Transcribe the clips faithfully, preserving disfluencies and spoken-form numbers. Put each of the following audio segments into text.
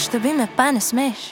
smeš, da bi me pa ne smeš.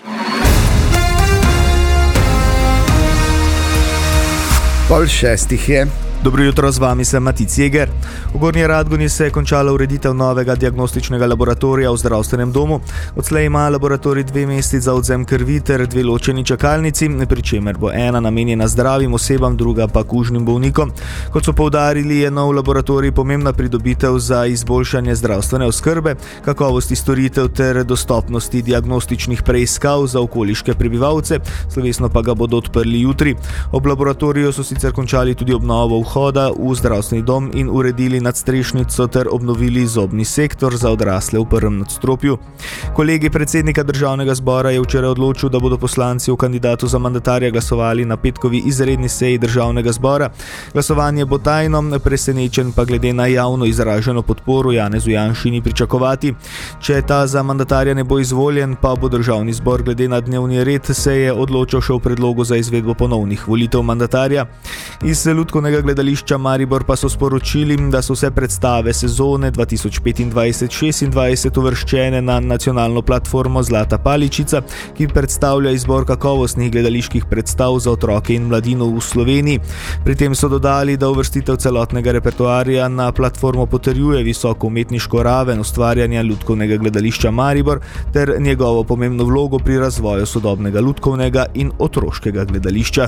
Pol šestih je. Dobro jutro, z vami sem Matic Jeger. V Gornji Radgoni se je končala ureditev novega diagnostičnega laboratorija v zdravstvenem domu. Odslej ima laboratorij dve mesti za odvzem krvi ter dve ločeni čakalnici, pri čemer bo ena namenjena zdravim osebam, druga pa kužnim bolnikom. Kot so poudarili, je nov laboratorij pomembna pridobitev za izboljšanje zdravstvene oskrbe, kakovosti storitev ter dostopnosti diagnostičnih preiskav za okoliške prebivalce, slovesno pa ga bodo odprli jutri. Ob laboratoriju so sicer končali tudi obnovo vhoda v zdravstveni dom in uredili nadstrešnico ter obnovili zobni sektor za odrasle v prvem nadstropju. Kolegij predsednika Državnega zbora je včeraj odločil, da bodo poslanci o kandidatu za mandatarja glasovali na petkovi izredni seji Državnega zbora. Glasovanje bo tajno, presenečen pa glede na javno izraženo podporo Janezu Janši ni pričakovati. Če ta za mandatarja ne bo izvoljen, pa bo Državni zbor glede na dnevni red seje odločal še o predlogu za izvedbo ponovnih volitev mandatarja. Iz Lutkovnega gledališča Maribor pa so sporočili, da so vse predstave sezone dva tisoč petindvajset šestindvajset uvrščene na nacionalno platformo Zlata paličica, ki predstavlja izbor kakovostnih gledaliških predstav za otroke in mladino v Sloveniji. Pri tem so dodali, da uvrstitev celotnega repertoarja na platformo potrjuje visoko umetniško raven ustvarjanja Lutkovnega gledališča Maribor ter njegovo pomembno vlogo pri razvoju sodobnega lutkovnega in otroškega gledališča.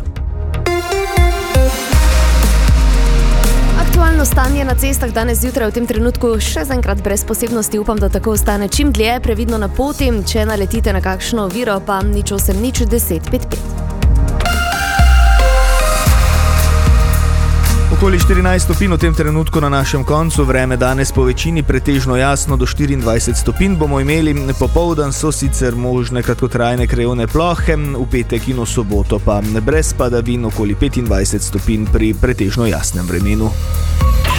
Aktualno stanje na cestah danes zjutraj v tem trenutku še zaenkrat brez posebnosti, upam, da tako ostane čim dlje, previdno na poti, če naletite na kakšno oviro, pa nič osem nič deset pet pet. Okoli štirinajst stopinj v tem trenutku na našem koncu, vreme danes po večini pretežno jasno do štiriindvajset stopinj bomo imeli, popoldan so sicer možne kratkotrajne krajevne plohe, v petek in v soboto pa brez padavin okoli petindvajset stopinj pri pretežno jasnem vremenu.